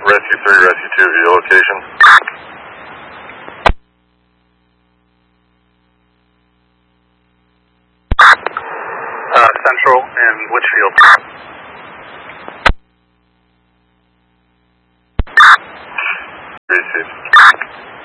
Rescue 3, Rescue 2, your location. Central and Litchfield. Received.